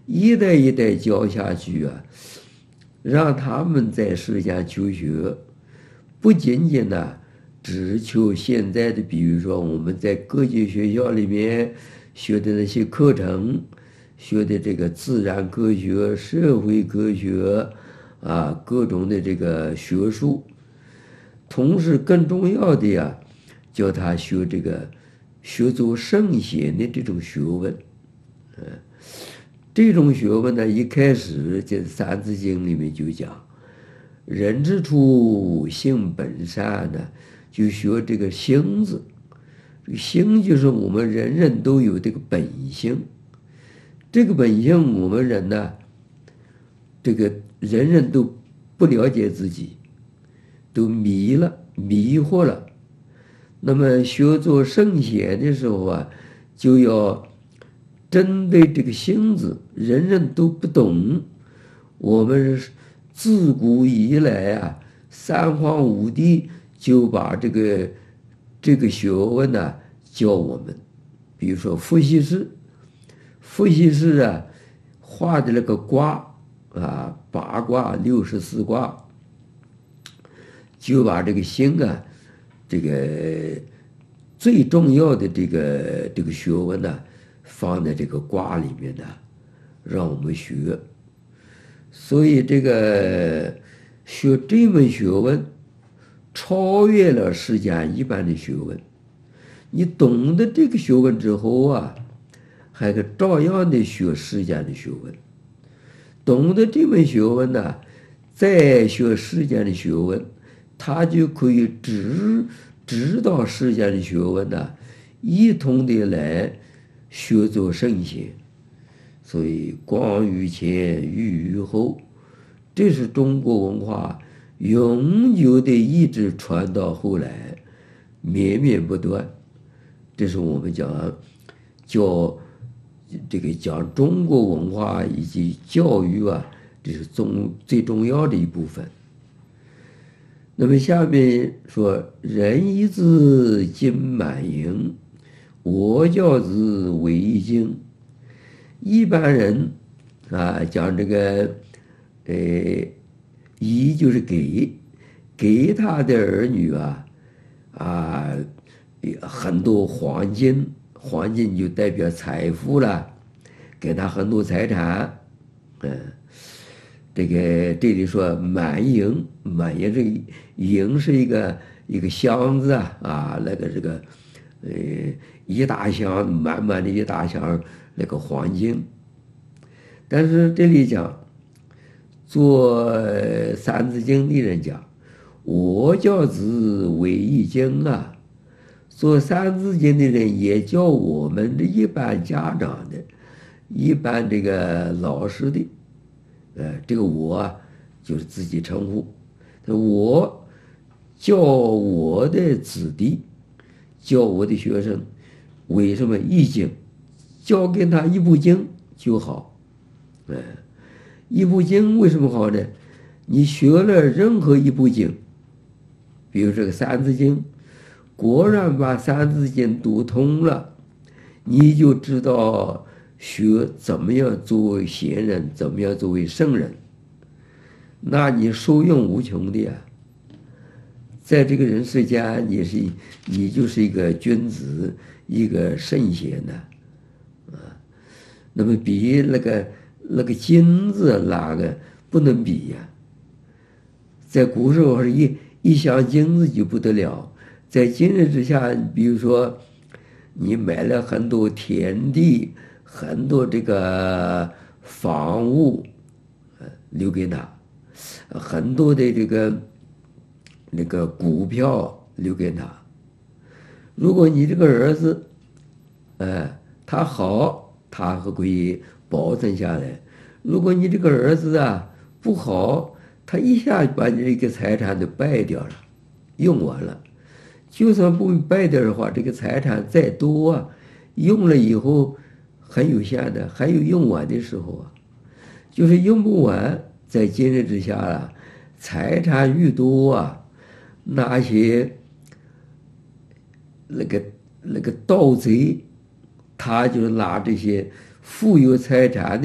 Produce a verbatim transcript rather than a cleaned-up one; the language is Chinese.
一代一代教下去啊，让他们在世间求学，不仅仅呢只求现在的，比如说我们在各级学校里面学的那些课程，学的这个自然科学、社会科学啊，各种的这个学术，同时更重要的呀，叫他学这个学做圣贤的这种学问。这种学问呢，一开始在《三字经》里面就讲，人之初，性本善呢，就学这个性字。这个性就是我们人人都有这个本性，这个本性我们人呢，这个人人都不了解自己，都迷了，迷惑了。那么学做圣贤的时候啊，就要针对这个性子，人人都不懂。我们自古以来啊，三皇五帝就把这个这个学问呢、啊、教我们。比如说伏羲氏，伏羲氏啊画的那个卦啊，八卦六十四卦，就把这个性啊，这个最重要的这个这个学问呢、啊，放在这个卦里面呢，让我们学。所以这个学这门学问，超越了世间一般的学问。你懂得这个学问之后啊，还可照样的学世间的学问。懂得这门学问呢，再学世间的学问，他就可以指指导世间的学问呢，一同的来学做圣贤。所以光于前，裕于后，这是中国文化永久的一直传到后来，绵绵不断。这是我们讲叫这个讲中国文化以及教育啊，这是重最重要的一部分。那么下面说，人一字金满盈，我教之为一经。一般人啊，讲这个，呃，一就是给，给他的儿女啊，啊，很多黄金，黄金就代表财富了，给他很多财产，嗯，这个这里说满盈，满盈这盈是一个一个箱子啊，啊，那个这个，呃，一大箱满满的一大箱。那个黄金，但是这里讲，做《三字经》的人讲，我教子为一经啊。做《三字经》的人也教我们的一般家长的、一般这个老师的，呃，这个我啊，就是自己称呼，我教我的子弟，教我的学生，为什么一经？教给他一部经就好，哎，一部经为什么好呢？你学了任何一部经，比如这个《三字经》，果然把《三字经》读通了，你就知道学怎么样作为贤人，怎么样作为圣人，那你受用无穷的呀。在这个人世间，你是你就是一个君子，一个圣贤的。那么比那个那个金子哪个不能比呀？在古时候是一一箱金子就不得了，在今日之下，比如说你买了很多田地，很多这个房屋，呃，留给他，很多的这个那个股票留给他。如果你这个儿子，呃，他好。他还可以保存下来。如果你这个儿子啊不好，他一下就把你这个财产都败掉了，用完了。就算不败掉的话，这个财产再多啊，用了以后很有限的，还有用完的时候啊，就是用不完。在今日之下啊，财产愈多啊，那些那个那个盗贼。他就拿这些富有财产的